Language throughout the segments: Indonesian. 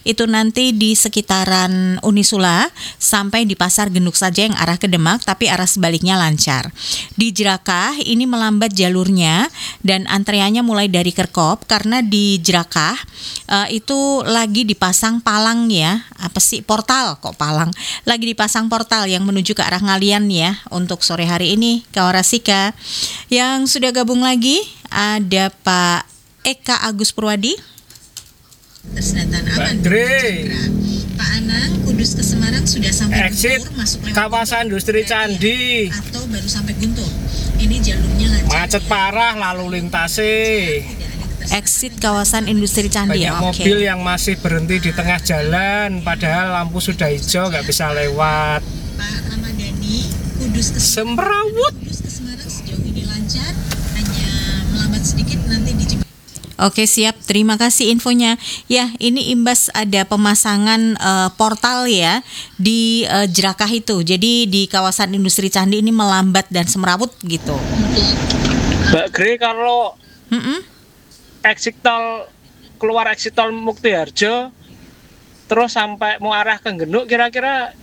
itu nanti di sekitaran Unisula sampai di Pasar Genuk saja yang arah ke Demak, tapi arah sebaliknya lancar. Di Jerakah ini melambat jalurnya dan antreannya mulai dari Kerkop karena di Jerakah itu lagi dipasang palang ya, portal kok palang, lagi dipasang portal yang menuju ke arah Ngalian ya untuk sore hari ini. Kawan Rasika yang sudah gabung lagi ada Pak Eka Agus Purwadi. Tersedatan aman. Pak Anang, Kudus ke Semarang sudah sampai exit Guntur, masuk lewat kawasan industri Candi. Atau baru sampai Guntur. Ini jalurnya lancar. Macet parah lalu lintasnya. Exit kawasan industri Candi. Banyak mobil yang masih berhenti di tengah jalan, padahal lampu sudah hijau nggak bisa lewat. Pak Ramadhani, Kudus ke Semrawut. Kudus ke Semarang sejauh ini lancar, hanya melambat sedikit nanti di Oke, siap, terima kasih infonya. Ya, ini imbas ada pemasangan portal ya di Jerakah itu. Jadi di kawasan industri Candi ini melambat dan semrawut gitu. Mbak Gre, kalau exit tol, keluar exit tol Muktiharjo terus sampai mau arah ke Genuk, kira-kira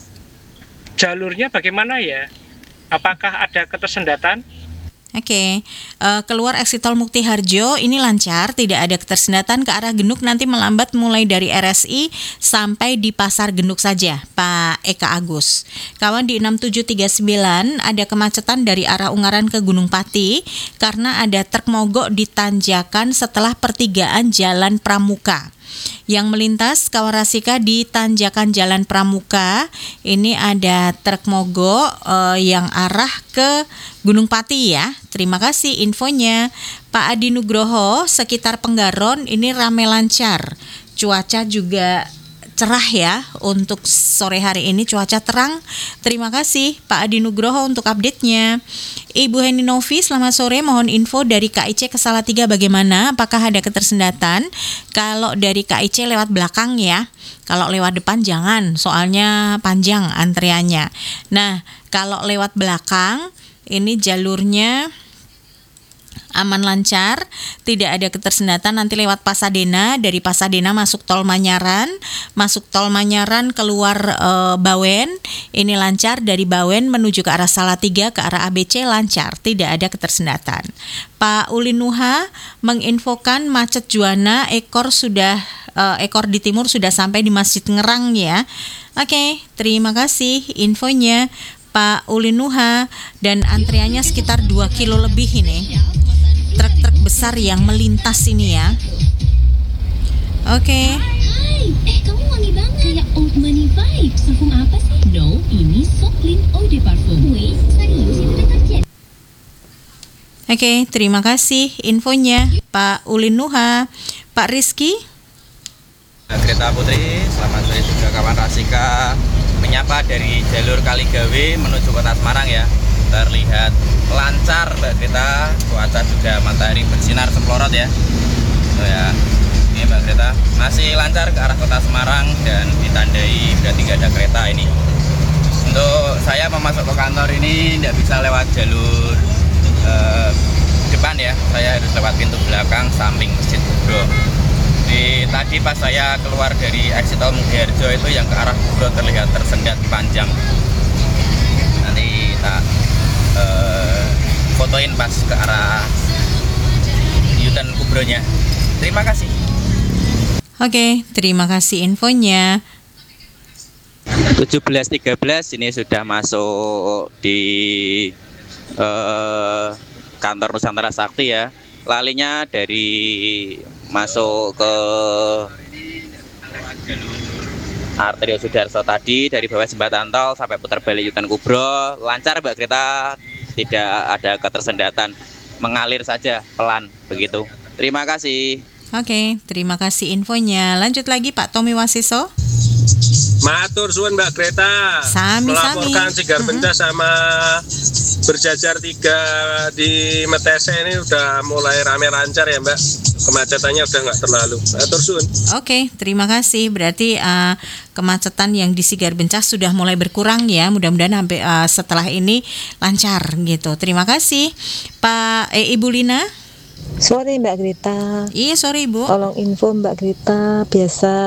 jalurnya bagaimana ya? Apakah ada ketersendatan? Oke, keluar exit tol Muktiharjo ini lancar, tidak ada ketersendatan. Ke arah Genuk nanti melambat mulai dari RSI sampai di Pasar Genuk saja, Pak Eka Agus. Kawan di 6739 ada kemacetan dari arah Ungaran ke Gunung Pati karena ada truk mogok di tanjakan setelah pertigaan Jalan Pramuka. Yang melintas kawan Rasika di tanjakan Jalan Pramuka ini ada truk mogok yang arah ke Gunung Pati ya. Terima kasih infonya. Pak Adi Nugroho, sekitar Penggaron ini rame lancar. Cuaca juga cerah ya untuk sore hari ini, cuaca terang. Terima kasih Pak Adi Nugroho untuk update-nya. Ibu Heni Novi, selamat sore. Mohon info dari KIC ke Salatiga bagaimana? Apakah ada ketersendatan? Kalau dari KIC lewat belakang ya. Kalau lewat depan jangan, soalnya panjang antreannya. Nah, kalau lewat belakang ini jalurnya aman lancar, tidak ada ketersendatan. Nanti lewat Pasadena, dari Pasadena masuk tol Manyaran keluar Bawen, ini lancar. Dari Bawen menuju ke arah Salatiga ke arah ABC lancar, tidak ada ketersendatan. Pak Ulin Nuha menginfokan macet Juwana ekor di timur sudah sampai di Masjid Ngerang ya. Oke, terima kasih infonya Pak Ulin Nuha, dan antreannya sekitar 2 kilo lebih ini. Truk-truk besar yang melintas ini ya. Oke. Hai, kamu wangi banget. Kayak old money vibes. Parfum apa sih? No, ini Soklin Eau de Parfum. Wait, serius itu deterjen. Oke, terima kasih infonya Pak Ulin Nuha. Pak Rizky. Greta Putri, selamat sore juga kawan Rasika. Menyapa dari jalur Kaligawe menuju kota Semarang ya. Terlihat lancar Mbak Greta, cuaca juga matahari bersinar semplorot ya. Ya, ini Mbak Greta masih lancar ke arah kota Semarang dan ditandai berarti nggak ada kereta ini. Untuk saya mau masuk ke kantor ini tidak bisa lewat jalur depan ya, saya harus lewat pintu belakang samping Masjid Kubro. Tadi pas saya keluar dari exit tol Muktiharjo itu yang ke arah Kubro terlihat tersendat panjang. Nanti tak fotoin pas ke arah U-turn Kubronya. Terima kasih. Oke, terima kasih infonya. 17.13 ini sudah masuk di kantor Nusantara Sakti ya. Lalinya dari masuk ke Arterio Sudarso tadi dari bawah jembatan tol sampai putar balik U-turn Kubro lancar Mbak Greta, tidak ada ketersendatan, mengalir saja pelan begitu. Terima kasih. Oke, terima kasih infonya. Lanjut lagi Pak Tommy Wasiso. Matur suwun Mbak Greta. Sami-sami. Melaporkan Sigar Bencas sama berjajar 3 di Metese ini udah mulai rame lancar ya Mbak. Kemacetannya udah nggak terlalu. Matur suwun. Oke, terima kasih. Berarti kemacetan yang di Sigar Bencas sudah mulai berkurang ya. Mudah-mudahan sampai setelah ini lancar gitu. Terima kasih Pak Ibu Lina. Sore Mbak Grita. Iya, sore Ibu. Tolong info Mbak Grita, biasa